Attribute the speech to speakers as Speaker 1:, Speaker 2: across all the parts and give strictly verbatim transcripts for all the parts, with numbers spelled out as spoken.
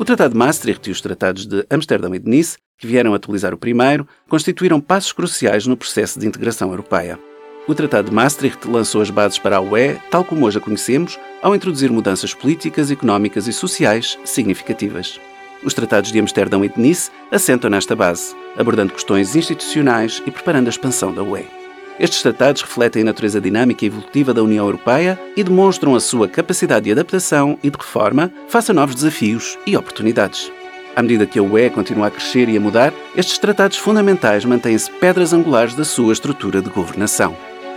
Speaker 1: O Tratado de Maastricht e os Tratados de Amsterdão e de Nice, que vieram atualizar o primeiro, constituíram passos cruciais no processo de integração europeia. O Tratado de Maastricht lançou as bases para a U E, tal como hoje a conhecemos, ao introduzir mudanças políticas, económicas e sociais significativas. Os Tratados de Amsterdão e de Nice assentam nesta base, abordando questões institucionais e preparando a expansão da U E. Estes tratados refletem a natureza dinâmica e evolutiva da União Europeia e demonstram a sua capacidade de adaptação e de reforma face a novos desafios e oportunidades. À medida que a U E continua a crescer e a mudar, estes tratados fundamentais mantêm-se pedras angulares da sua estrutura de governação.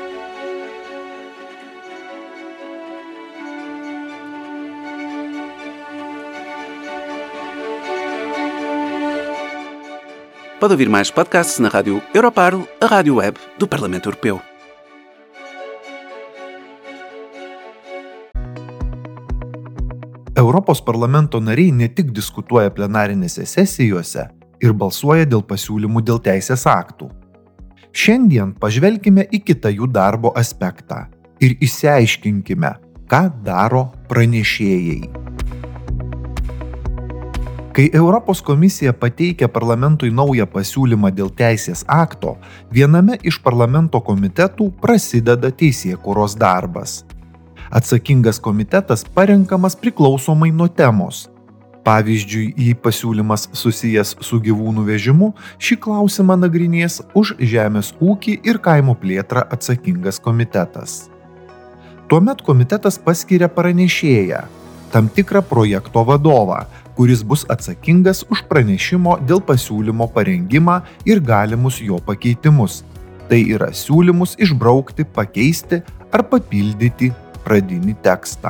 Speaker 1: Pode ouvir mais podcasts na Rádio Europarl, a rádio web do Parlamento Europeu.
Speaker 2: Europos parlamento nariai ne tik diskutuoja plenarinėse sesijose ir balsuoja dėl pasiūlymų dėl teisės aktų. Šiandien pažvelkime į kitą jų darbo aspektą ir išsiaiškinkime, ką daro pranešėjai. Kai Europos komisija pateikia parlamentui naują pasiūlymą dėl teisės akto, viename iš parlamento komitetų prasideda teisėkūros darbas. Atsakingas komitetas parenkamas priklausomai nuo temos. Pavyzdžiui, jei pasiūlymas susijęs su gyvūnų vežimu, šį klausimą nagrinės už žemės ūkį ir kaimo plėtrą atsakingas komitetas. Tuomet komitetas paskiria pranešėją, tam tikrą projekto vadovą, kuris bus atsakingas už pranešimo dėl pasiūlymo parengimą ir galimus jo pakeitimus. Tai yra siūlymus išbraukti, pakeisti ar papildyti pradinį tekstą.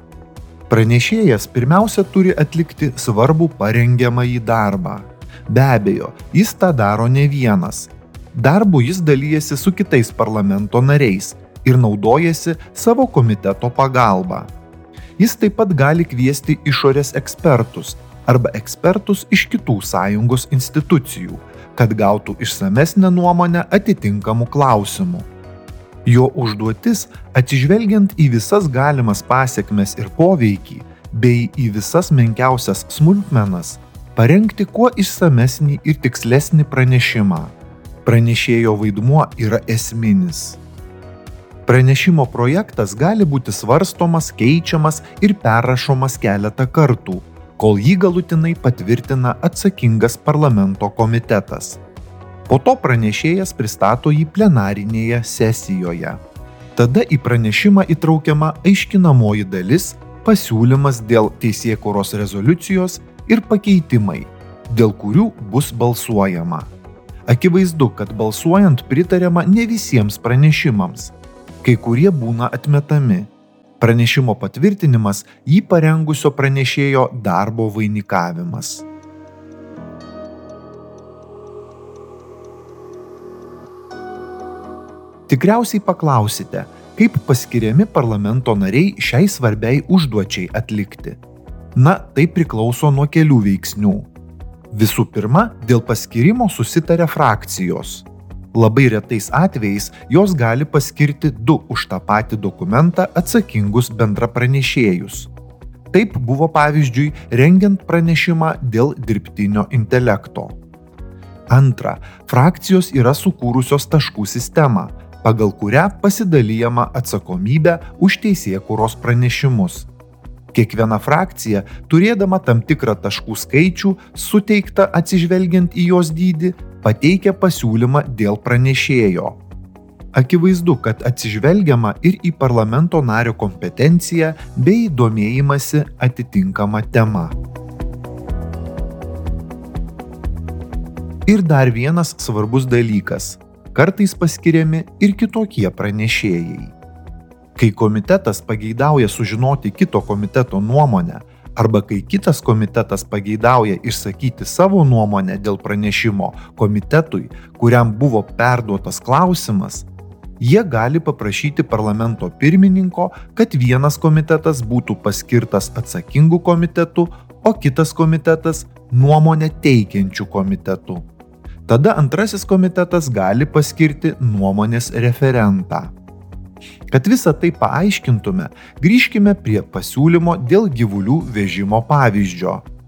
Speaker 2: Pranešėjas pirmiausia turi atlikti svarbų parengiamąjį darbą. Be abejo, jis tą daro ne vienas. Darbu jis dalyjasi su kitais parlamento nariais ir naudojasi savo komiteto pagalba. Jis taip pat gali kviesti išorės ekspertus arba ekspertus iš kitų sąjungos institucijų, kad gautų išsamesnę nuomonę atitinkamų klausimų. Jo užduotis, atsižvelgiant į visas galimas pasekmes ir poveikį, bei į visas menkiausias smulkmenas, parengti kuo išsamesnį ir tikslesnį pranešimą. Pranešėjo vaidmuo yra esminis. Pranešimo projektas gali būti svarstomas, keičiamas ir perrašomas keletą kartų, kol jį galutinai patvirtina atsakingas parlamento komitetas. Po to pranešėjas pristato jį plenarinėje sesijoje. Tada į pranešimą įtraukiama aiškinamoji dalis, pasiūlymas dėl teisėkūros rezoliucijos ir pakeitimai, dėl kurių bus balsuojama. Akivaizdu, kad balsuojant pritariama ne visiems pranešimams. Kai kurie būna atmetami. Pranešimo patvirtinimas jį parengusio pranešėjo darbo vainikavimas. Tikriausiai paklausite, kaip paskiriami parlamento nariai šiai svarbiai užduočiai atlikti. Na, tai priklauso nuo kelių veiksnių. Visų pirma, dėl paskirimo susitaria frakcijos. Labai retais atvejais jos gali paskirti du už tą patį dokumentą atsakingus bendrapranešėjus. Taip buvo pavyzdžiui rengiant pranešimą dėl dirbtinio intelekto. Antra, frakcijos yra sukūrusios taškų sistemą, pagal kurią pasidalijama atsakomybė už teisėkūros pranešimus. Kiekviena frakcija, turėdama tam tikrą taškų skaičių, suteikta atsižvelgiant į jos dydį, pateikia pasiūlymą dėl pranešėjo. Akivaizdu, kad atsižvelgiama ir į parlamento nario kompetenciją bei domėjimąsi atitinkama tema. Ir dar vienas svarbus dalykas. Kartais paskiriami ir kitokie pranešėjai. Kai komitetas pageidauja sužinoti kito komiteto nuomonę, arba kai kitas komitetas pageidauja išsakyti savo nuomonę dėl pranešimo komitetui, kuriam buvo perduotas klausimas, jie gali paprašyti parlamento pirmininko, kad vienas komitetas būtų paskirtas atsakingų komitetų, o kitas komitetas nuomonę teikiančių komitetų. Tada antrasis komitetas gali paskirti nuomonės referentą. Kad visą tai paaiškintume, grįžkime prie pasiūlymo dėl gyvulių vežimo pavyzdžio.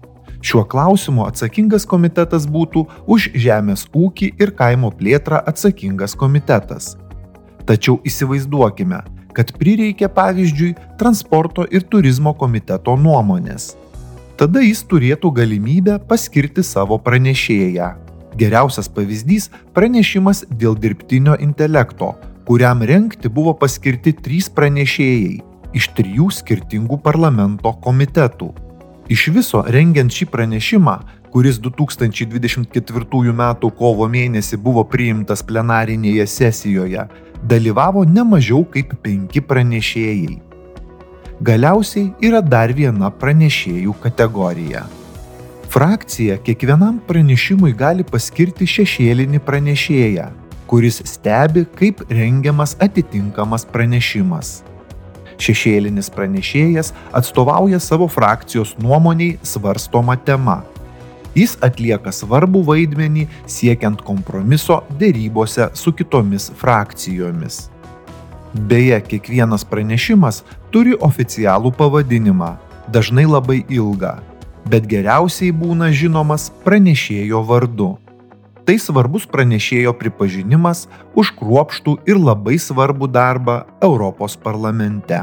Speaker 2: Šiuo klausimu atsakingas komitetas būtų už žemės ūkį ir kaimo plėtrą atsakingas komitetas. Tačiau įsivaizduokime, kad prireikia pavyzdžiui transporto ir turizmo komiteto nuomonės. Tada jis turėtų galimybę paskirti savo pranešėją. Geriausias pavyzdys – pranešimas dėl dirbtinio intelekto, kuriam rengti buvo paskirti trys pranešėjai iš trijų skirtingų parlamento komitetų. Iš viso rengiant šį pranešimą, kuris du tūkstančiai dvidešimt ketvirtųjų metų kovo mėnesį buvo priimtas plenarinėje sesijoje, dalyvavo ne mažiau kaip penki pranešėjai. Galiausiai yra dar viena pranešėjų kategorija. Frakcija kiekvienam pranešimui gali paskirti šešėlinį pranešėją, kuris stebi, kaip rengiamas atitinkamas pranešimas. Šešėlinis pranešėjas atstovauja savo frakcijos nuomoniai svarstoma tema. Jis atlieka svarbų vaidmenį siekiant kompromiso derybose su kitomis frakcijomis. Beje, kiekvienas pranešimas turi oficialų pavadinimą, dažnai labai ilgą, bet geriausiai būna žinomas pranešėjo vardu. Tai svarbus pranešėjo pripažinimas už kruopštų ir labai svarbų darbą Europos parlamente.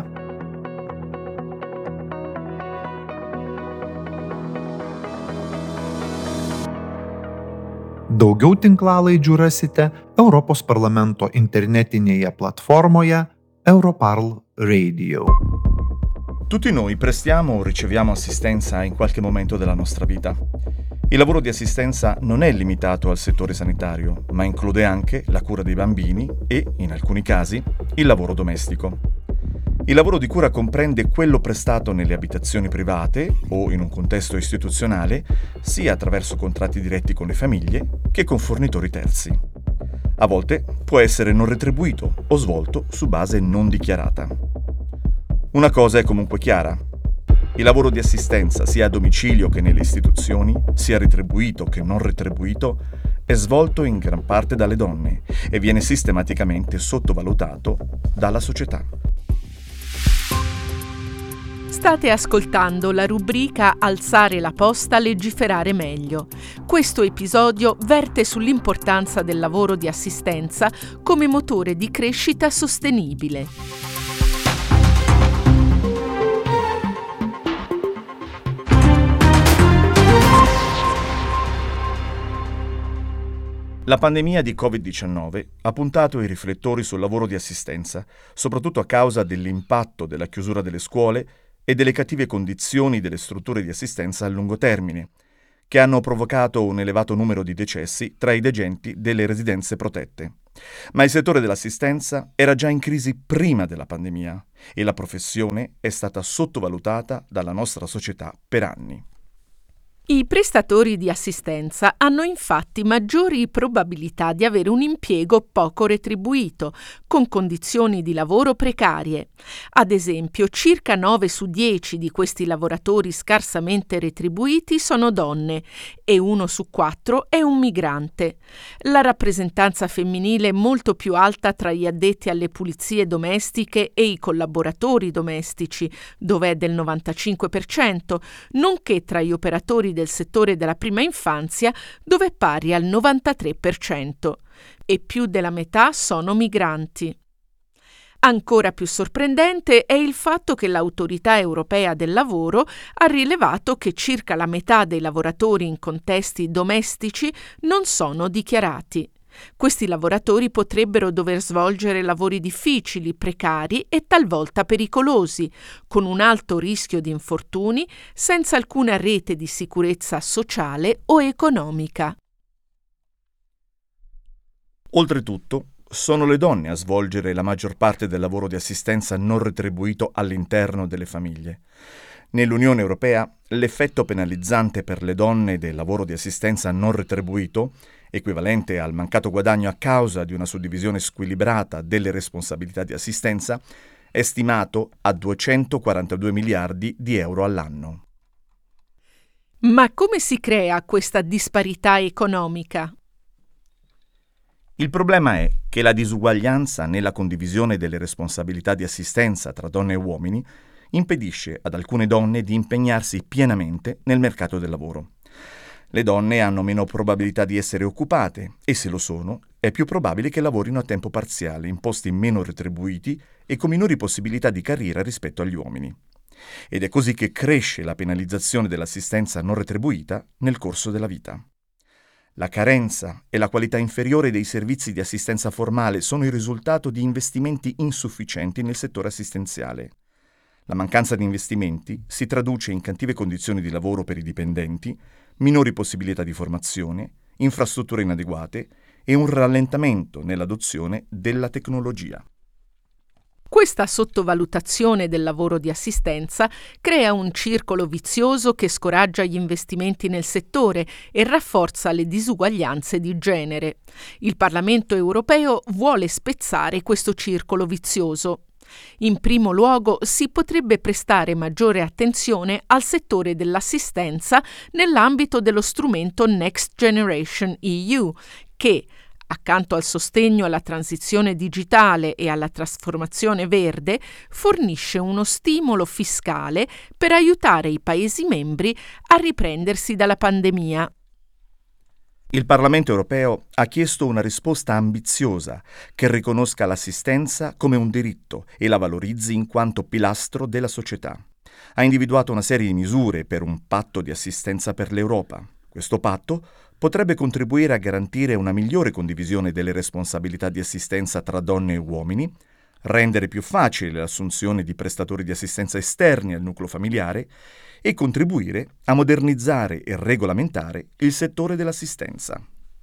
Speaker 2: Daugiau tinklalaidžių rasite Europos parlamento internetinėje platformoje Europarl Radio.
Speaker 3: Tutti noi prestiamo o riceviamo assistenza in qualche momento della nostra vita. Il lavoro di assistenza non è limitato al settore sanitario, ma include anche la cura dei bambini e, in alcuni casi, il lavoro domestico. Il lavoro di cura comprende quello prestato nelle abitazioni private o in un contesto istituzionale, sia attraverso contratti diretti con le famiglie che con fornitori terzi. A volte può essere non retribuito o svolto su base non dichiarata. Una cosa è comunque chiara. Il lavoro di assistenza, sia a domicilio che nelle istituzioni, sia retribuito che non retribuito, è svolto in gran parte dalle donne e viene sistematicamente sottovalutato dalla società.
Speaker 4: State ascoltando la rubrica Alzare la posta, legiferare meglio. Questo episodio verte sull'importanza del lavoro di assistenza come motore di crescita sostenibile.
Speaker 3: La pandemia di covid diciannove ha puntato i riflettori sul lavoro di assistenza, soprattutto a causa dell'impatto della chiusura delle scuole e delle cattive condizioni delle strutture di assistenza a lungo termine, che hanno provocato un elevato numero di decessi tra i degenti delle residenze protette. Ma il settore dell'assistenza era già in crisi prima della pandemia e la professione è stata sottovalutata dalla nostra società per anni.
Speaker 4: I prestatori di assistenza hanno infatti maggiori probabilità di avere un impiego poco retribuito, con condizioni di lavoro precarie. Ad esempio, circa nove su dieci di questi lavoratori scarsamente retribuiti sono donne e uno su quattro è un migrante. La rappresentanza femminile è molto più alta tra gli addetti alle pulizie domestiche e i collaboratori domestici, dove è del novantacinque per cento, nonché tra gli operatori del settore della prima infanzia, dove è pari al novantatré per cento, e più della metà sono migranti. Ancora più sorprendente è il fatto che l'Autorità Europea del Lavoro ha rilevato che circa la metà dei lavoratori in contesti domestici non sono dichiarati. Questi lavoratori potrebbero dover svolgere lavori difficili, precari e talvolta pericolosi, con un alto rischio di infortuni, senza alcuna rete di sicurezza sociale o economica.
Speaker 3: Oltretutto, sono le donne a svolgere la maggior parte del lavoro di assistenza non retribuito all'interno delle famiglie. Nell'Unione Europea, l'effetto penalizzante per le donne del lavoro di assistenza non retribuito, equivalente al mancato guadagno a causa di una suddivisione squilibrata delle responsabilità di assistenza, è stimato a duecentoquarantadue miliardi di euro all'anno.
Speaker 4: Ma come si crea questa disparità economica?
Speaker 3: Il problema è che la disuguaglianza nella condivisione delle responsabilità di assistenza tra donne e uomini, impedisce ad alcune donne di impegnarsi pienamente nel mercato del lavoro. Le donne hanno meno probabilità di essere occupate e se lo sono, è più probabile che lavorino a tempo parziale, in posti meno retribuiti e con minori possibilità di carriera rispetto agli uomini. Ed è così che cresce la penalizzazione dell'assistenza non retribuita nel corso della vita. La carenza e la qualità inferiore dei servizi di assistenza formale sono il risultato di investimenti insufficienti nel settore assistenziale. La mancanza di investimenti si traduce in cattive condizioni di lavoro per i dipendenti, minori possibilità di formazione, infrastrutture inadeguate e un rallentamento nell'adozione della tecnologia.
Speaker 4: Questa sottovalutazione del lavoro di assistenza crea un circolo vizioso che scoraggia gli investimenti nel settore e rafforza le disuguaglianze di genere. Il Parlamento europeo vuole spezzare questo circolo vizioso. In primo luogo si potrebbe prestare maggiore attenzione al settore dell'assistenza nell'ambito dello strumento Next Generation E U, che, accanto al sostegno alla transizione digitale e alla trasformazione verde, fornisce uno stimolo fiscale per aiutare i Paesi membri a riprendersi dalla pandemia.
Speaker 3: Il Parlamento europeo ha chiesto una risposta ambiziosa che riconosca l'assistenza come un diritto e la valorizzi in quanto pilastro della società. Ha individuato una serie di misure per un patto di assistenza per l'Europa. Questo patto potrebbe contribuire a garantire una migliore condivisione delle responsabilità di assistenza tra donne e uomini, rendere più facile l'assunzione di prestatori di assistenza esterni al nucleo familiare e contribuire a modernizzare e regolamentare il settore dell'assistenza.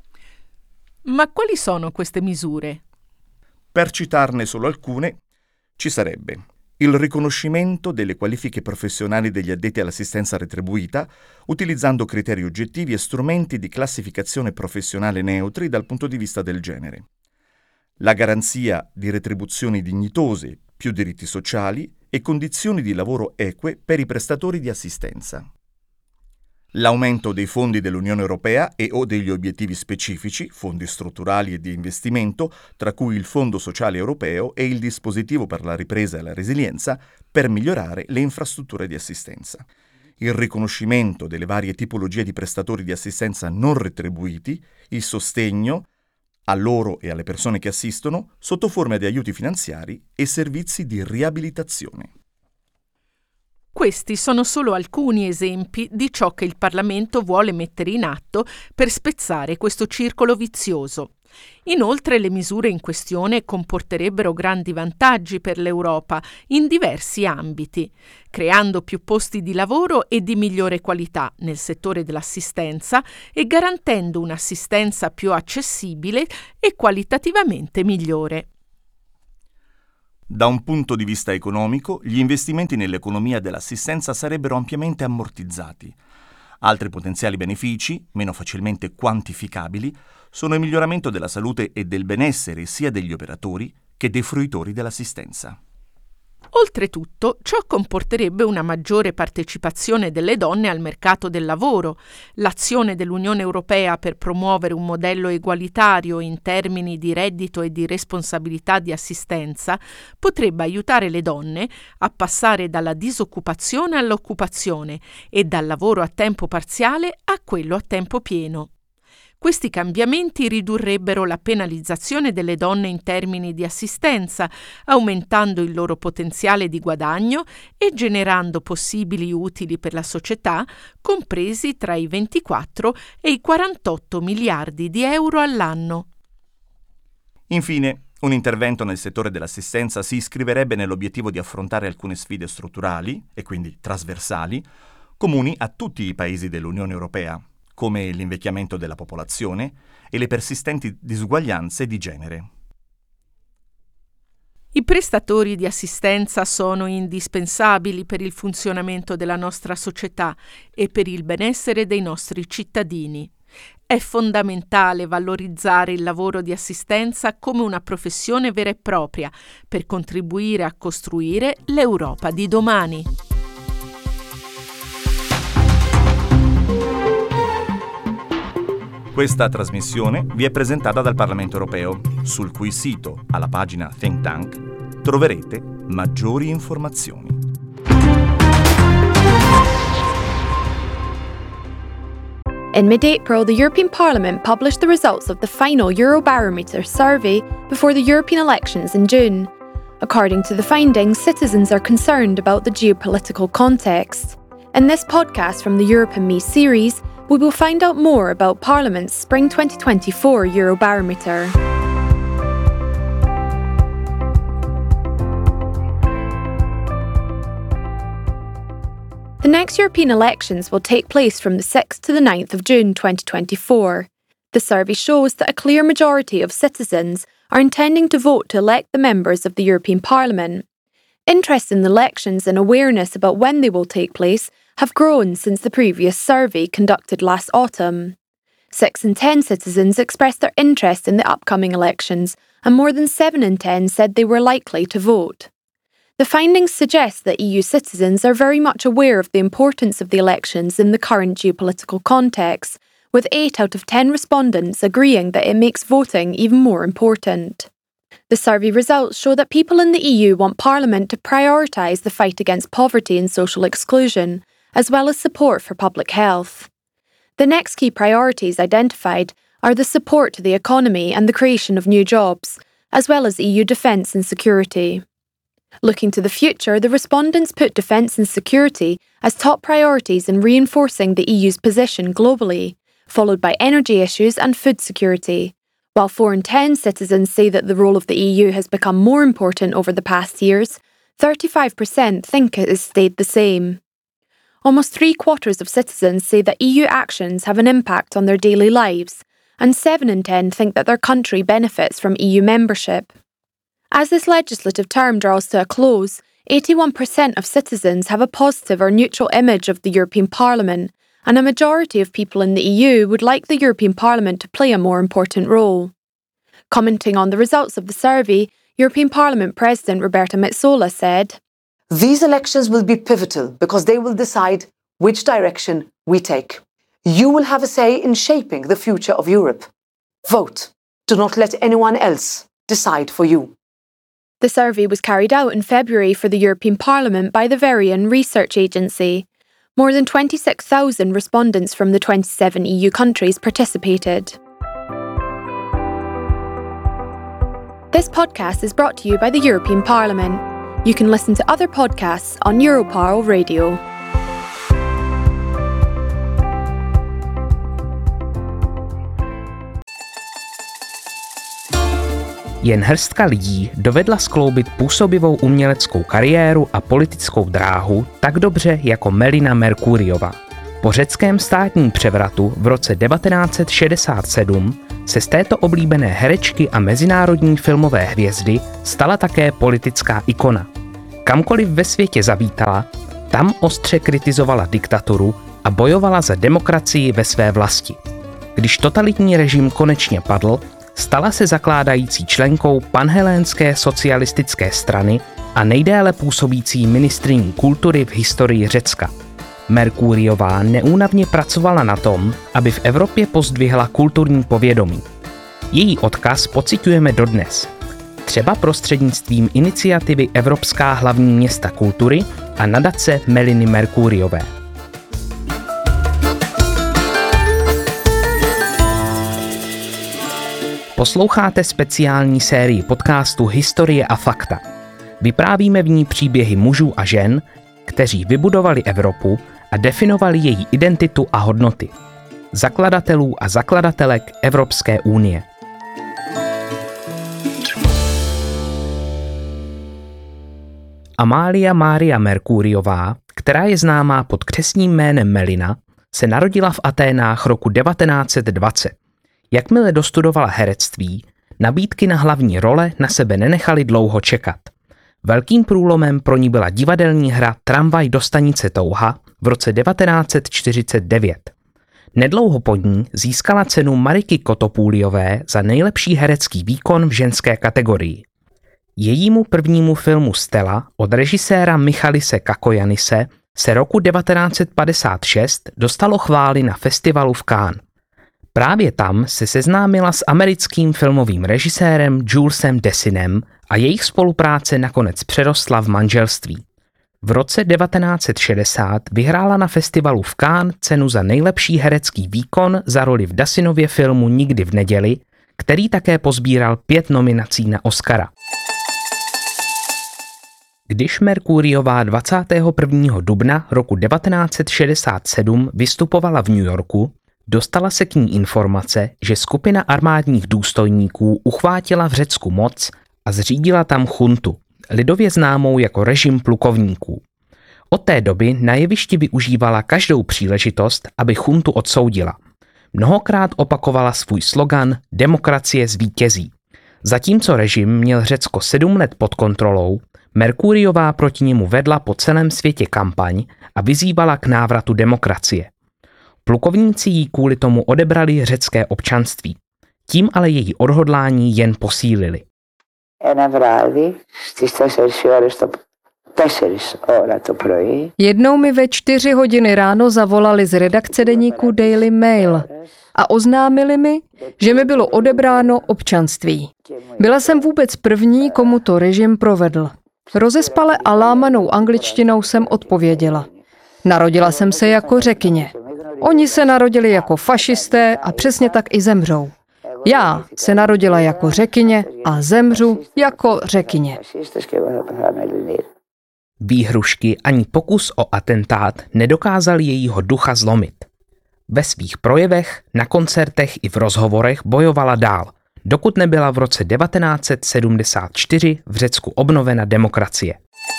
Speaker 4: Ma quali sono queste misure?
Speaker 3: Per citarne solo alcune, ci sarebbe il riconoscimento delle qualifiche professionali degli addetti all'assistenza retribuita, utilizzando criteri oggettivi e strumenti di classificazione professionale neutri dal punto di vista del genere. La garanzia di retribuzioni dignitose, più diritti sociali e condizioni di lavoro eque per i prestatori di assistenza. L'aumento dei fondi dell'Unione Europea e o degli obiettivi specifici, fondi strutturali e di investimento, tra cui il Fondo Sociale Europeo e il Dispositivo per la Ripresa e la Resilienza, per migliorare le infrastrutture di assistenza. Il riconoscimento delle varie tipologie di prestatori di assistenza non retribuiti, il sostegno a loro e alle persone che assistono sotto forma di aiuti finanziari e servizi di riabilitazione.
Speaker 4: Questi sono solo alcuni esempi di ciò che il Parlamento vuole mettere in atto per spezzare questo circolo vizioso. Inoltre, le misure in questione comporterebbero grandi vantaggi per l'Europa in diversi ambiti, creando più posti di lavoro e di migliore qualità nel settore dell'assistenza e garantendo un'assistenza più accessibile e qualitativamente migliore.
Speaker 3: Da un punto di vista economico, gli investimenti nell'economia dell'assistenza sarebbero ampiamente ammortizzati. Altri potenziali benefici, meno facilmente quantificabili, sono il miglioramento della salute e del benessere sia degli operatori che dei fruitori dell'assistenza.
Speaker 4: Oltretutto, ciò comporterebbe una maggiore partecipazione delle donne al mercato del lavoro. L'azione dell'Unione Europea per promuovere un modello egualitario in termini di reddito e di responsabilità di assistenza potrebbe aiutare le donne a passare dalla disoccupazione all'occupazione e dal lavoro a tempo parziale a quello a tempo pieno. Questi cambiamenti ridurrebbero la penalizzazione delle donne in termini di assistenza, aumentando il loro potenziale di guadagno e generando possibili utili per la società, compresi tra i ventiquattro e i quarantotto miliardi di euro all'anno.
Speaker 3: Infine, un intervento nel settore dell'assistenza si iscriverebbe nell'obiettivo di affrontare alcune sfide strutturali, e quindi trasversali, comuni a tutti i paesi dell'Unione Europea, come l'invecchiamento della popolazione e le persistenti disuguaglianze di genere.
Speaker 4: I prestatori di assistenza sono indispensabili per il funzionamento della nostra società e per il benessere dei nostri cittadini. È fondamentale valorizzare il lavoro di assistenza come una professione vera e propria per contribuire a costruire l'Europa di domani.
Speaker 3: Questa trasmissione vi è presentata dal Parlamento Europeo, sul cui sito, alla pagina Think Tank, troverete maggiori informazioni.
Speaker 5: In mid-April, the European Parliament published the results of the final Eurobarometer survey before the European elections in June. According to the findings, citizens are concerned about the geopolitical context. In this podcast from the Europe and Me series, we will find out more about Parliament's Spring twenty twenty-four Eurobarometer. The next European elections will take place from the sixth to the ninth of June twenty twenty-four. The survey shows that a clear majority of citizens are intending to vote to elect the members of the European Parliament. Interest in the elections and awareness about when they will take place have grown since the previous survey conducted last autumn. Six in ten citizens expressed their interest in the upcoming elections, and more than seven in ten said they were likely to vote. The findings suggest that E U citizens are very much aware of the importance of the elections in the current geopolitical context, with eight out of ten respondents agreeing that it makes voting even more important. The survey results show that people in the E U want Parliament to prioritise the fight against poverty and social exclusion, as well as support for public health. The next key priorities identified are the support to the economy and the creation of new jobs, as well as E U defence and security. Looking to the future, the respondents put defence and security as top priorities in reinforcing the E U's position globally, followed by energy issues and food security. While four in ten citizens say that the role of the E U has become more important over the past years, thirty-five percent think it has stayed the same. Almost three quarters of citizens say that E U actions have an impact on their daily lives, and seven in ten think that their country benefits from E U membership. As this legislative term draws to a close, eighty-one percent of citizens have a positive or neutral image of the European Parliament, and a majority of people in the E U would like the European Parliament to play a more important role. Commenting on the results of the survey, European Parliament President Roberta Metsola said,
Speaker 6: "These elections will be pivotal because they will decide which direction we take. You will have a say in shaping the future of Europe. Vote. Do not let anyone else decide for you."
Speaker 5: The survey was carried out in February for the European Parliament by the Varian Research Agency. More than twenty-six thousand respondents from the twenty-seven E U countries participated. This podcast is brought to you by the European Parliament. You can listen to other podcasts on Europarl Radio.
Speaker 7: Jen hrstka lidí dovedla skloubit působivou uměleckou kariéru a politickou dráhu tak dobře jako Melina Mercuriová. Po řeckém státním převratu v roce devatenáct set šedesát sedm se z této oblíbené herečky a mezinárodní filmové hvězdy stala také politická ikona. Kamkoliv ve světě zavítala, tam ostře kritizovala diktaturu a bojovala za demokracii ve své vlasti. Když totalitní režim konečně padl, stala se zakládající členkou panhelénské socialistické strany a nejdéle působící ministryní kultury v historii Řecka. Mercuriová neúnavně pracovala na tom, aby v Evropě pozdvihla kulturní povědomí. Její odkaz pociťujeme dodnes. Třeba prostřednictvím iniciativy Evropská hlavní města kultury a nadace Meliny Mercuriové. Posloucháte speciální sérii podcastu Historie a fakta. Vyprávíme v ní příběhy mužů a žen, kteří vybudovali Evropu a definovali její identitu a hodnoty. Zakladatelů a zakladatelek Evropské unie. Amália Mária Mercuriová, která je známá pod křestním jménem Melina, se narodila v Aténách roku devatenáct set dvacet. Jakmile dostudovala herectví, nabídky na hlavní role na sebe nenechaly dlouho čekat. Velkým průlomem pro ní byla divadelní hra Tramvaj do stanice Touha v roce devatenáct set čtyřicet devět. Nedlouho po ní získala cenu Mariky Kotopouliové za nejlepší herecký výkon v ženské kategorii. Jejímu prvnímu filmu Stella od režiséra Michalise Kakoyanise se roku devatenáct set padesát šest dostalo chvály na festivalu v Cannes. Právě tam se seznámila s americkým filmovým režisérem Julesem Dessinem a jejich spolupráce nakonec přerostla v manželství. V roce devatenáct set šedesát vyhrála na festivalu v Cannes cenu za nejlepší herecký výkon za roli v Dassinově filmu Nikdy v neděli, který také pozbíral pět nominací na Oscara. Když Mercuriová dvacátého prvního dubna roku devatenáct set šedesát sedm vystupovala v New Yorku, dostala se k ní informace, že skupina armádních důstojníků uchvátila v Řecku moc a zřídila tam chuntu, lidově známou jako režim plukovníků. Od té doby na jevišti využívala každou příležitost, aby chuntu odsoudila. Mnohokrát opakovala svůj slogan Demokracie zvítězí. Zatímco režim měl Řecko sedm let pod kontrolou, Mercuriová proti němu vedla po celém světě kampaň a vyzývala k návratu demokracie. Plukovníci jí kvůli tomu odebrali řecké občanství. Tím ale její odhodlání jen posílili.
Speaker 8: Jednou mi ve čtyři hodiny ráno zavolali z redakce deníku Daily Mail a oznámili mi, že mi bylo odebráno občanství. Byla jsem vůbec první, komu to režim provedl. Rozespale a lámanou angličtinou jsem odpověděla. Narodila jsem se jako Řekyně. Oni se narodili jako fašisté a přesně tak i zemřou. Já se narodila jako Řekyně a zemřu jako Řekyně.
Speaker 7: Výhrušky ani pokus o atentát nedokázali jejího ducha zlomit. Ve svých projevech, na koncertech i v rozhovorech bojovala dál, dokud nebyla v roce devatenáct set sedmdesát čtyři v Řecku obnovena demokracie.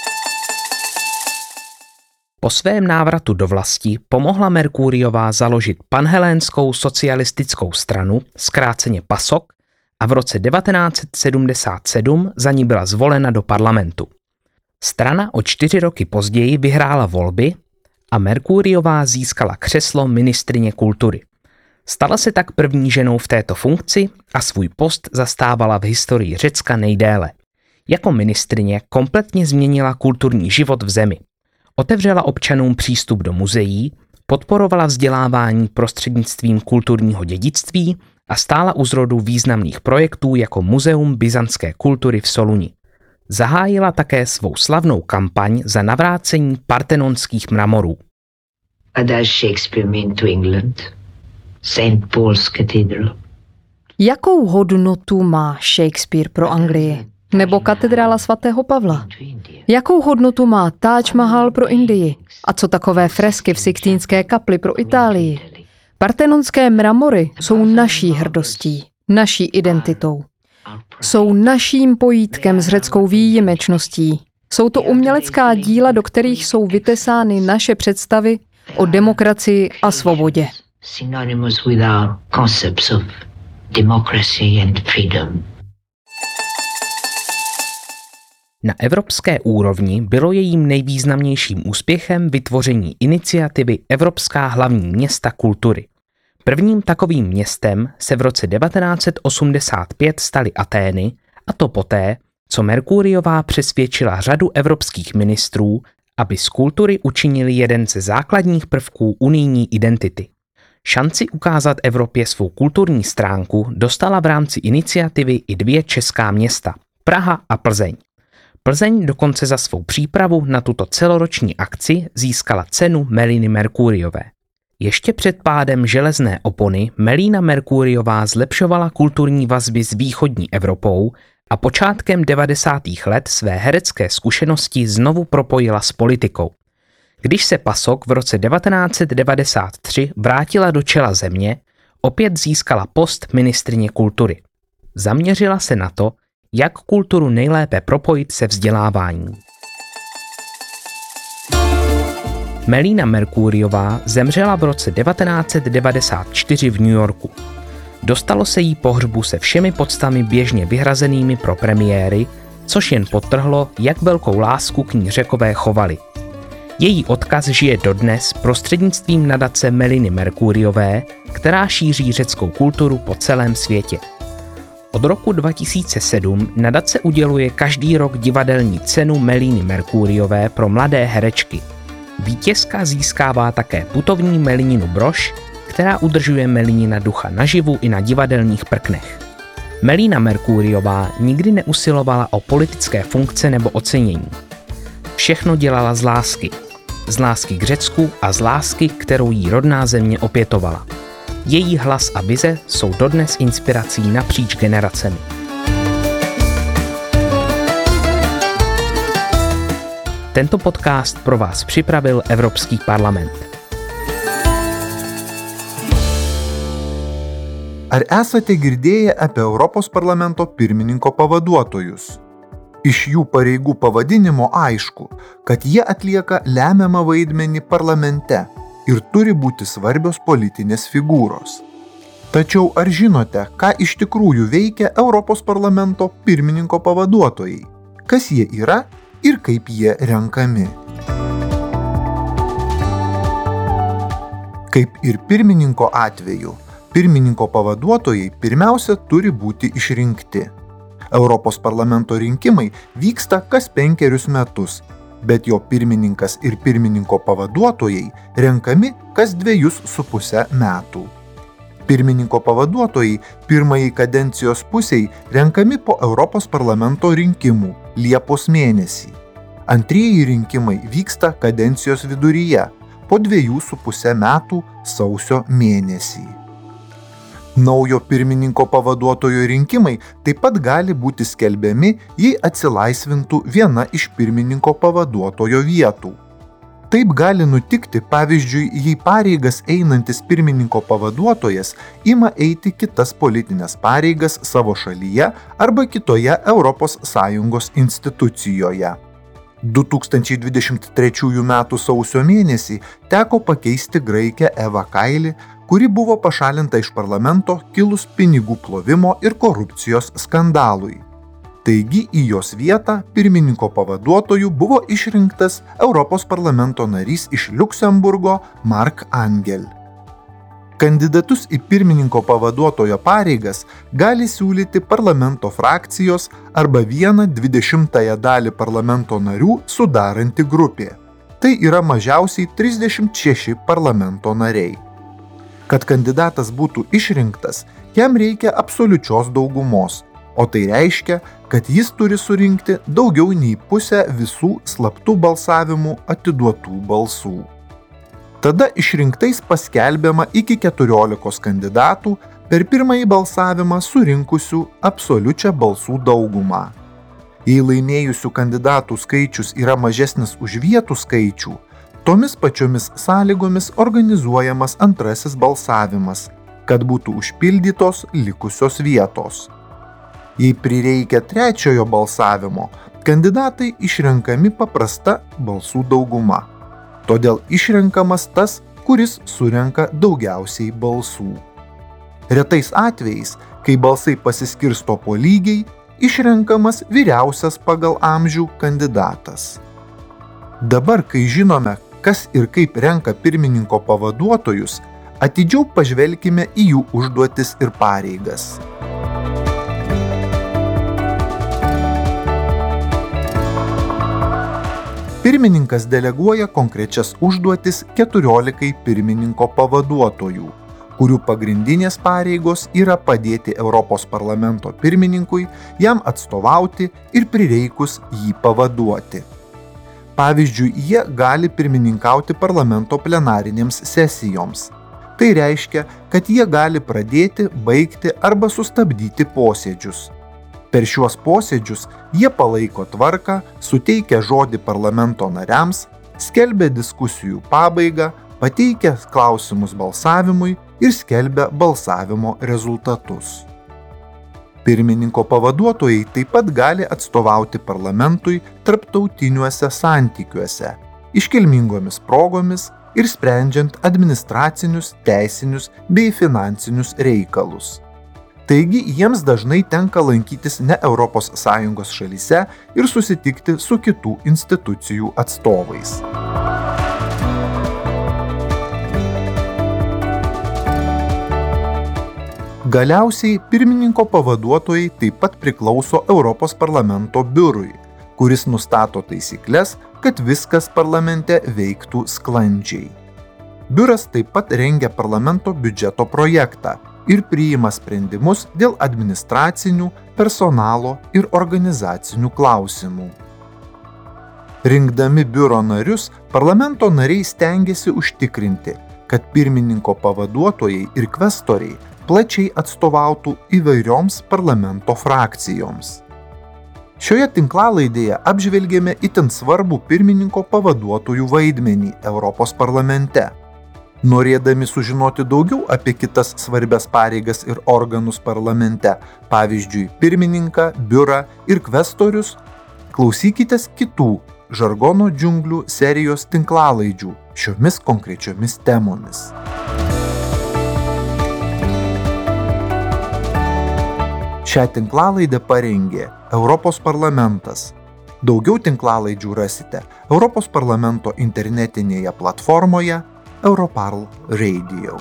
Speaker 7: Po svém návratu do vlasti pomohla Mercuriová založit panhelénskou socialistickou stranu, zkráceně PASOK, a v roce devatenáct set sedmdesát sedm za ní byla zvolena do parlamentu. Strana o čtyři roky později vyhrála volby a Mercuriová získala křeslo ministryně kultury. Stala se tak první ženou v této funkci a svůj post zastávala v historii Řecka nejdéle. Jako ministryně kompletně změnila kulturní život v zemi. Otevřela občanům přístup do muzeí, podporovala vzdělávání prostřednictvím kulturního dědictví a stála u zrodu významných projektů jako Muzeum byzantské kultury v Soluni. Zahájila také svou slavnou kampaň za navrácení partenonských mramorů.
Speaker 9: A does Shakespeare mean to England? Saint Paul's Cathedral.
Speaker 8: Jakou hodnotu má Shakespeare pro Anglii? Nebo katedrála svatého Pavla? Jakou hodnotu má Taj Mahal pro Indii? A co takové fresky v Sixtínské kapli pro Itálii? Partenonské mramory jsou naší hrdostí, naší identitou. Jsou naším pojítkem s řeckou výjimečností. Jsou to umělecká díla, do kterých jsou vytesány naše představy o demokracii a svobodě.
Speaker 9: Synonymous with our concepts of democracy and freedom.
Speaker 7: Na evropské úrovni bylo jejím nejvýznamnějším úspěchem vytvoření iniciativy Evropská hlavní města kultury. Prvním takovým městem se v roce devatenáct set osmdesát pět staly Atény, a to poté, co Mercuriová přesvědčila řadu evropských ministrů, aby z kultury učinili jeden ze základních prvků unijní identity. Šanci ukázat Evropě svou kulturní stránku dostala v rámci iniciativy i dvě česká města, Praha a Plzeň. Plzeň dokonce za svou přípravu na tuto celoroční akci získala cenu Meliny Mercuriové. Ještě před pádem železné opony Melina Mercuriová zlepšovala kulturní vazby s východní Evropou a počátkem devadesátých let své herecké zkušenosti znovu propojila s politikou. Když se PASOK v roce devatenáct set devadesát tři vrátila do čela země, opět získala post ministryně kultury. Zaměřila se na to, jak kulturu nejlépe propojit se vzděláváním. Melina Mercuriová zemřela v roce devatenáct set devadesát čtyři v New Yorku. Dostalo se jí pohřbu se všemi poctami běžně vyhrazenými pro premiéry, což jen podtrhlo, jak velkou lásku k ní Řekové chovali. Její odkaz žije dodnes prostřednictvím nadace Meliny Mercuriové, která šíří řeckou kulturu po celém světě. Od roku dva tisíce sedm nadace uděluje každý rok divadelní cenu Meliny Mercuriové pro mladé herečky. Vítězka získává také putovní Melininu brož, která udržuje Melinina ducha naživu i na divadelních prknech. Melina Mercuriová nikdy neusilovala o politické funkce nebo ocenění. všechno dělala z lásky. Z lásky k Řecku a z lásky, kterou jí rodná země opětovala. Její hlas a vize jsou dodnes inspirací napříč generacemi. Tento podcast pro vás připravil Evropský parlament.
Speaker 2: Ar esate girdėję apie Europos parlamento pirmininko pavaduotojus? Iš jų pareigų pavadinimo aišku, kad jie atlieka lemiamą vaidmenį parlamente ir turi būti svarbios politinės figūros. Tačiau ar žinote, ką iš tikrųjų veikia Europos parlamento pirmininko pavaduotojai? Kas jie yra ir kaip jie renkami? Kaip ir pirmininko atveju, pirmininko pavaduotojai pirmiausia turi būti išrinkti. Europos parlamento rinkimai vyksta kas penkerius metus, bet jo pirmininkas ir pirmininko pavaduotojai renkami kas dviejus su puse metų. Pirmininko pavaduotojai pirmąjį kadencijos pusiai renkami po Europos parlamento rinkimų Liepos mėnesį. Antrieji rinkimai vyksta kadencijos viduryje po dviejų su puse metų sausio mėnesį. Naujo pirmininko pavaduotojo rinkimai taip pat gali būti skelbiami, jei atsilaisvintų viena iš pirmininko pavaduotojo vietų. Taip gali nutikti, pavyzdžiui, jei pareigas einantis pirmininko pavaduotojas ima eiti kitas politinės pareigas savo šalyje arba kitoje Europos Sąjungos institucijoje. du tūkstančiai dvidešimt trečiųjų metų sausio mėnesį teko pakeisti graikę Evą Kailį, kuri buvo pašalinta iš parlamento kilus pinigų plovimo ir korupcijos skandalui. Taigi į jos vietą pirmininko pavaduotojų buvo išrinktas Europos parlamento narys iš Liuksemburgo Mark Angel. Kandidatus į pirmininko pavaduotojo pareigas gali siūlyti parlamento frakcijos arba vieną dvidešimtąją dalį parlamento narių sudaranti grupė. Tai yra mažiausiai trisdešimt šeši parlamento nariai. Kad kandidatas būtų išrinktas, jam reikia absoliučios daugumos, o tai reiškia, kad jis turi surinkti daugiau nei pusę visų slaptų balsavimų atiduotų balsų. Tada išrinktais paskelbiama iki keturiolikos kandidatų per pirmąjį balsavimą surinkusių absoliučią balsų daugumą. Jei laimėjusių kandidatų skaičius yra mažesnis už vietų skaičių, tomis pačiomis sąlygomis organizuojamas antrasis balsavimas, kad būtų užpildytos likusios vietos. Jei prireikia trečiojo balsavimo, kandidatai išrenkami paprasta balsų dauguma. Todėl išrenkamas tas, kuris surenka daugiausiai balsų. Retais atvejais, kai balsai pasiskirsto po lygiai, išrenkamas vyriausias pagal amžių kandidatas. Dabar, kai žinome, kas ir kaip renka pirmininko pavaduotojus, atidžiau pažvelkime į jų užduotis ir pareigas. Pirmininkas deleguoja konkrečias užduotis keturiolikai pirmininko pavaduotojų, kurių pagrindinės pareigos yra padėti Europos parlamento pirmininkui, jam atstovauti ir prireikus jį pavaduoti. Pavyzdžiui, jie gali pirmininkauti parlamento plenarinėms sesijoms. Tai reiškia, kad jie gali pradėti, baigti arba sustabdyti posėdžius. Per šiuos posėdžius jie palaiko tvarką, suteikia žodį parlamento nariams, skelbia diskusijų pabaigą, pateikia klausimus balsavimui ir skelbia balsavimo rezultatus. Pirmininko pavaduotojai taip pat gali atstovauti parlamentui tarptautiniuose santykiuose, iškilmingomis progomis ir sprendžiant administracinius, teisinius bei finansinius reikalus. Taigi jiems dažnai tenka lankytis ne Europos Sąjungos šalyse ir susitikti su kitų institucijų atstovais. Galiausiai pirmininko pavaduotojai taip pat priklauso Europos parlamento biurui, kuris nustato taisykles, kad viskas parlamente veiktų sklandžiai. Biuras taip pat rengia parlamento biudžeto projektą ir priima sprendimus dėl administracinių, personalo ir organizacinių klausimų. Rinkdami biuro narius, parlamento nariai stengiasi užtikrinti, kad pirmininko pavaduotojai ir kvestoriai plačiai atstovautų įvairioms parlamento frakcijoms. Šioje tinklalaidėje apžvelgėme itin svarbų pirmininko pavaduotojų vaidmenį Europos parlamente. Norėdami sužinoti daugiau apie kitas svarbias pareigas ir organus parlamente, pavyzdžiui, pirmininką, biurą ir kvestorius, klausykitės kitų Žargono džiunglių serijos tinklalaidžių šiomis konkrečiomis temomis. Šią tinklalaidę parengė Europos parlamentas. Daugiau tinklalaidžių rasite Europos parlamento internetinėje platformoje Europarl Radio.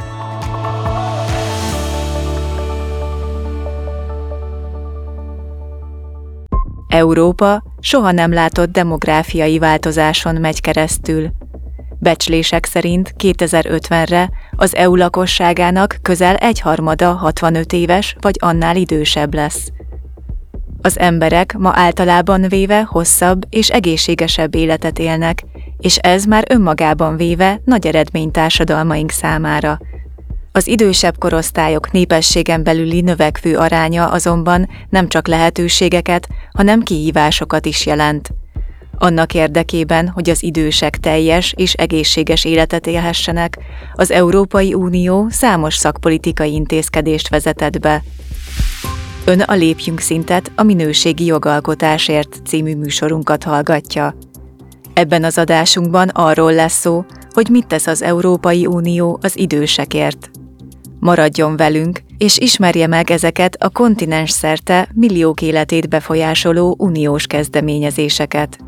Speaker 10: Európa soha nem látott demográfiai változáson megy keresztül. Becslések szerint kétezer-ötvenre az é u lakosságának közel egyharmada hatvanöt éves vagy annál idősebb lesz. Az emberek ma általában véve hosszabb és egészségesebb életet élnek, és ez már önmagában véve nagy eredmény társadalmaink számára. Az idősebb korosztályok népességen belüli növekvő aránya azonban nem csak lehetőségeket, hanem kihívásokat is jelent. Annak érdekében, hogy az idősek teljes és egészséges életet élhessenek, az Európai Unió számos szakpolitikai intézkedést vezetett be. Ön a Lépjünk szintet a minőségi jogalkotásért című műsorunkat hallgatja. Ebben az adásunkban arról lesz szó, hogy mit tesz az Európai Unió az idősekért. Maradjon velünk, és ismerje meg ezeket a kontinens szerte milliók életét befolyásoló uniós kezdeményezéseket.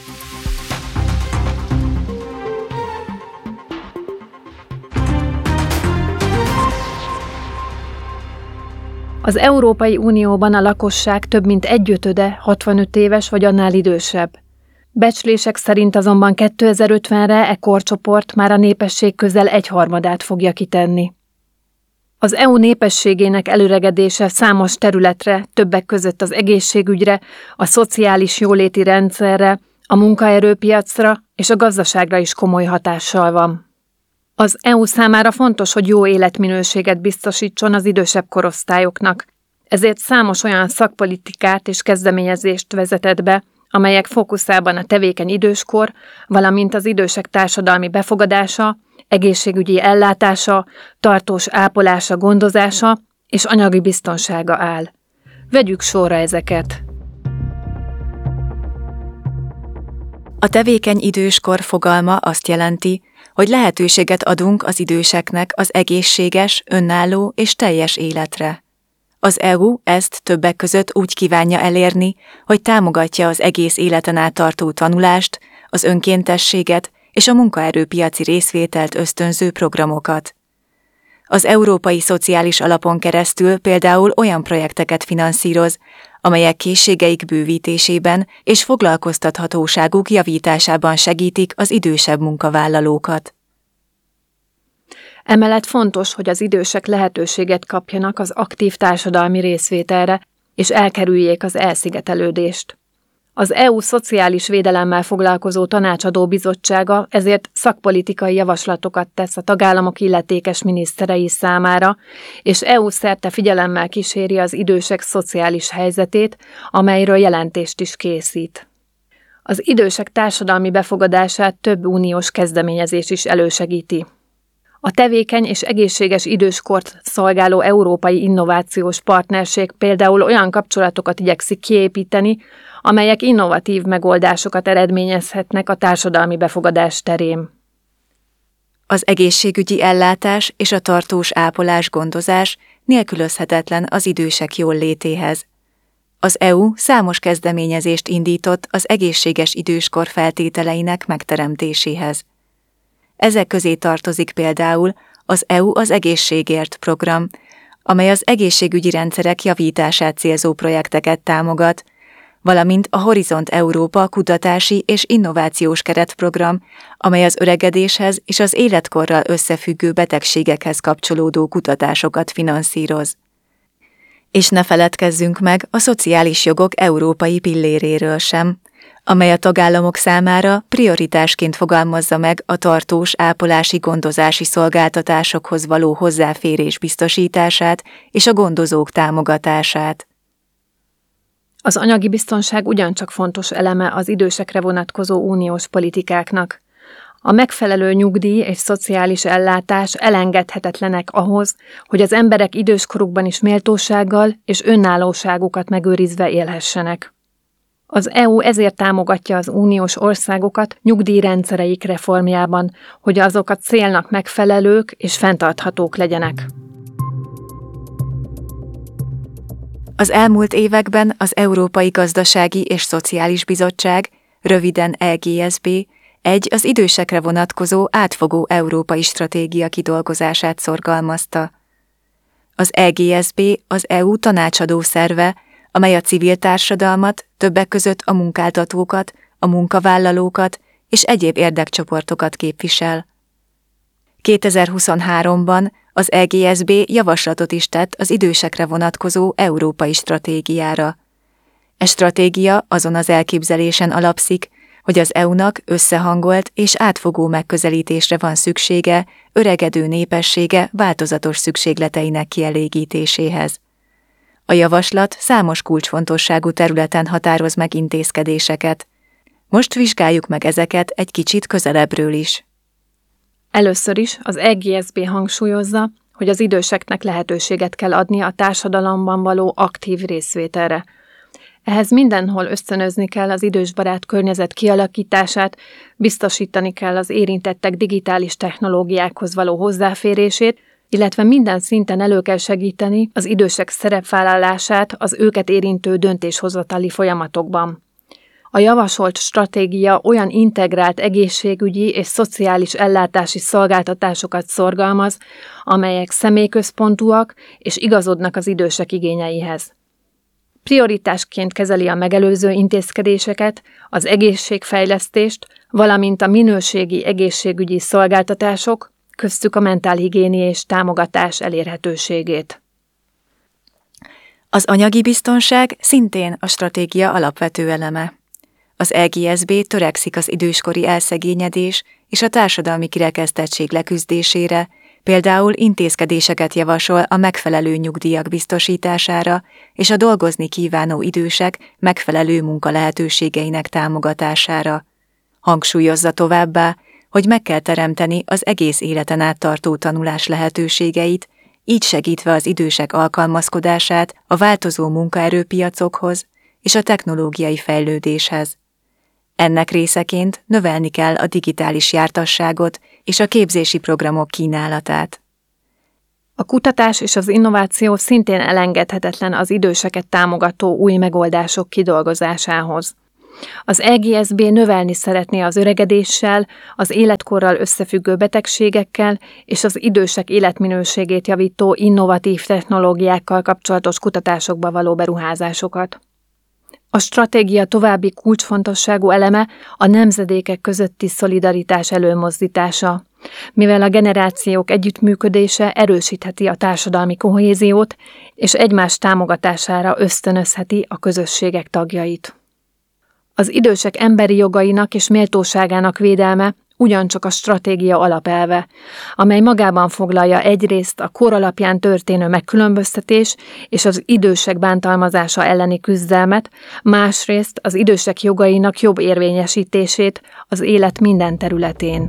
Speaker 8: Az Európai Unióban a lakosság több mint egyötöde hatvanöt éves vagy annál idősebb. Becslések szerint azonban kétezer-ötvenre e korcsoport már a népesség közel egyharmadát fogja kitenni. Az é u népességének előregedése számos területre, többek között az egészségügyre, a szociális jóléti rendszerre, a munkaerőpiacra és a gazdaságra is komoly hatással van. Az é u számára fontos, hogy jó életminőséget biztosítson az idősebb korosztályoknak, ezért számos olyan szakpolitikát és kezdeményezést vezetett be, amelyek fókuszában a tevékeny időskor, valamint az idősek társadalmi befogadása, egészségügyi ellátása, tartós ápolása, gondozása és anyagi biztonsága áll. Vegyük sorra ezeket.
Speaker 10: A tevékeny időskor fogalma azt jelenti, hogy lehetőséget adunk az időseknek az egészséges, önálló és teljes életre. Az é u ezt többek között úgy kívánja elérni, hogy támogatja az egész életen át tartó tanulást, az önkéntességet és a munkaerőpiaci részvételt ösztönző programokat. Az Európai Szociális Alapon keresztül például olyan projekteket finanszíroz, amelyek készségeik bővítésében és foglalkoztathatóságuk javításában segítik az idősebb munkavállalókat.
Speaker 8: Emellett fontos, hogy az idősek lehetőséget kapjanak az aktív társadalmi részvételre, és elkerüljék az elszigetelődést. Az é u szociális védelemmel foglalkozó tanácsadó bizottsága ezért szakpolitikai javaslatokat tesz a tagállamok illetékes miniszterei számára, és é u szerte figyelemmel kíséri az idősek szociális helyzetét, amelyről jelentést is készít. Az idősek társadalmi befogadását több uniós kezdeményezés is elősegíti. A tevékeny és egészséges időskort szolgáló Európai Innovációs Partnerség például olyan kapcsolatokat igyekszik kiépíteni, amelyek innovatív megoldásokat eredményezhetnek a társadalmi befogadás terén.
Speaker 10: Az egészségügyi ellátás és a tartós ápolás gondozás nélkülözhetetlen az idősek jólétéhez. Az é u számos kezdeményezést indított az egészséges időskor feltételeinek megteremtéséhez. Ezek közé tartozik például az é u az egészségért program, amely az egészségügyi rendszerek javítását célzó projekteket támogat, valamint a Horizont Európa kutatási és innovációs keretprogram, amely az öregedéshez és az életkorral összefüggő betegségekhez kapcsolódó kutatásokat finanszíroz. És ne feledkezzünk meg a szociális jogok európai pilléréről sem, amely a tagállamok számára prioritásként fogalmazza meg a tartós ápolási gondozási szolgáltatásokhoz való hozzáférés biztosítását és a gondozók támogatását.
Speaker 8: Az anyagi biztonság ugyancsak fontos eleme az idősekre vonatkozó uniós politikáknak. A megfelelő nyugdíj és szociális ellátás elengedhetetlenek ahhoz, hogy az emberek időskorukban is méltósággal és önállóságukat megőrizve élhessenek. Az é u ezért támogatja az uniós országokat nyugdíjrendszereik reformjában, hogy azok a célnak megfelelők és fenntarthatók legyenek.
Speaker 10: Az elmúlt években az Európai Gazdasági és Szociális Bizottság, röviden E G S B, egy az idősekre vonatkozó átfogó európai stratégia kidolgozását szorgalmazta. Az E G S B az é u tanácsadó szerve, amely a civil társadalmat, többek között a munkáltatókat, a munkavállalókat és egyéb érdekcsoportokat képvisel. kétezer-huszonháromban az E G S B javaslatot is tett az idősekre vonatkozó európai stratégiára. E stratégia azon az elképzelésen alapszik, hogy az é u-nak összehangolt és átfogó megközelítésre van szüksége öregedő népessége változatos szükségleteinek kielégítéséhez. A javaslat számos kulcsfontosságú területen határoz meg intézkedéseket. Most vizsgáljuk meg ezeket egy kicsit közelebbről is.
Speaker 8: Először is az E G S B hangsúlyozza, hogy az időseknek lehetőséget kell adni a társadalomban való aktív részvételre. Ehhez mindenhol ösztönözni kell az idősbarát környezet kialakítását, biztosítani kell az érintettek digitális technológiákhoz való hozzáférését, illetve minden szinten elő kell segíteni az idősek szerepvállalását az őket érintő döntéshozatali folyamatokban. A javasolt stratégia olyan integrált egészségügyi és szociális ellátási szolgáltatásokat szorgalmaz, amelyek személyközpontúak és igazodnak az idősek igényeihez. Prioritásként kezeli a megelőző intézkedéseket, az egészségfejlesztést, valamint a minőségi egészségügyi szolgáltatások, köztük a mentálhigiéniás támogatás elérhetőségét.
Speaker 10: Az anyagi biztonság szintén a stratégia alapvető eleme. Az E G S B törekszik az időskori elszegényedés és a társadalmi kirekesztettség leküzdésére, például intézkedéseket javasol a megfelelő nyugdíjak biztosítására és a dolgozni kívánó idősek megfelelő munkalehetőségeinek támogatására. Hangsúlyozza továbbá, hogy meg kell teremteni az egész életen át tartó tanulás lehetőségeit, így segítve az idősek alkalmazkodását a változó munkaerőpiacokhoz és a technológiai fejlődéshez. Ennek részeként növelni kell a digitális jártasságot és a képzési programok kínálatát.
Speaker 8: A kutatás és az innováció szintén elengedhetetlen az időseket támogató új megoldások kidolgozásához. Az E G S B növelni szeretné az öregedéssel, az életkorral összefüggő betegségekkel és az idősek életminőségét javító innovatív technológiákkal kapcsolatos kutatásokba való beruházásokat. A stratégia további kulcsfontosságú eleme a nemzedékek közötti szolidaritás előmozdítása, mivel a generációk együttműködése erősítheti a társadalmi kohéziót és egymás támogatására ösztönözheti a közösségek tagjait. Az idősek emberi jogainak és méltóságának védelme ugyancsak a stratégia alapelve, amely magában foglalja egyrészt a kor alapján történő megkülönböztetés és az idősek bántalmazása elleni küzdelmet, másrészt az idősek jogainak jobb érvényesítését az élet minden területén.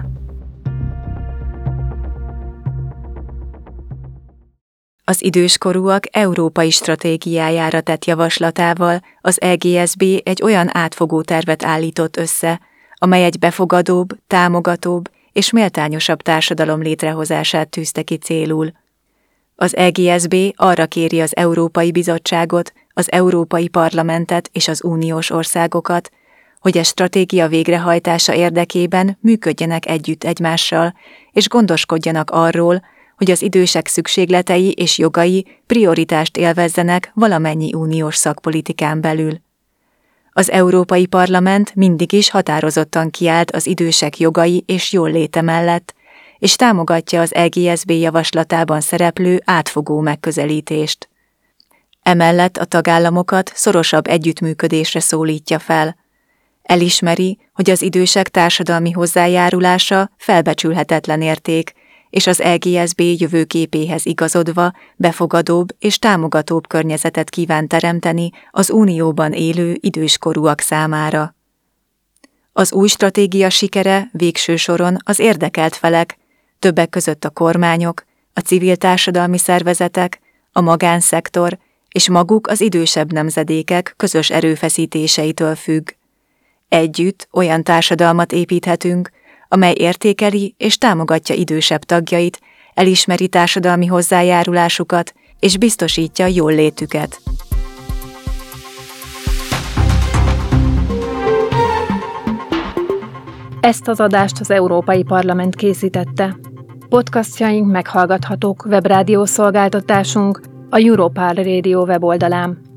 Speaker 10: Az időskorúak európai stratégiájára tett javaslatával az E G S B egy olyan átfogó tervet állított össze, amely egy befogadóbb, támogatóbb és méltányosabb társadalom létrehozását tűzte ki célul. Az E G S B arra kéri az Európai Bizottságot, az Európai Parlamentet és az uniós országokat, hogy a stratégia végrehajtása érdekében működjenek együtt egymással, és gondoskodjanak arról, hogy az idősek szükségletei és jogai prioritást élvezzenek valamennyi uniós szakpolitikán belül. Az Európai Parlament mindig is határozottan kiállt az idősek jogai és jólléte mellett, és támogatja az E G S B javaslatában szereplő átfogó megközelítést. Emellett a tagállamokat szorosabb együttműködésre szólítja fel. Elismeri, hogy az idősek társadalmi hozzájárulása felbecsülhetetlen érték, és az E G S B jövőképéhez igazodva befogadóbb és támogatóbb környezetet kíván teremteni az Unióban élő időskorúak számára. Az új stratégia sikere végső soron az érdekelt felek, többek között a kormányok, a civil társadalmi szervezetek, a magánszektor és maguk az idősebb nemzedékek közös erőfeszítéseitől függ. Együtt olyan társadalmat építhetünk, amely értékeli és támogatja idősebb tagjait, elismeri társadalmi hozzájárulásukat és biztosítja jóllétüket.
Speaker 11: Ezt az adást az Európai Parlament készítette. Podcastjaink meghallgathatók webrádió szolgáltatásunk, a Europarl Radio weboldalán.